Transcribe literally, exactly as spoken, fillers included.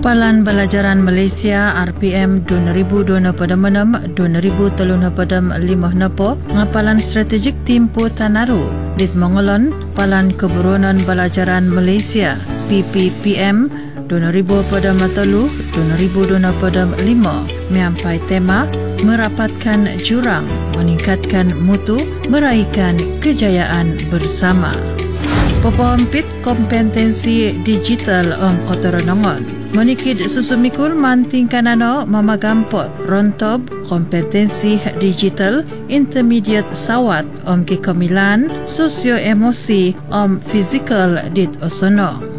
Ngapalan Belajaran Malaysia R P M dua ribu dua puluh enam dua ribu tiga puluh lima nepo ngapalan strategik Timpu Tanaru dit mengolon Palan Keburunan Belajaran Malaysia P P P M dua ribu dua puluh tiga dua ribu dua puluh lima menyampai tema merapatkan jurang, meningkatkan mutu, meraihkan kejayaan bersama. Pepompit kompetensi digital om Kota Renongon. Menikid susumikul manting kanano mamagampot rontob kompetensi digital intermediate sawat om kekemilan sosio emosi om physical dit osono.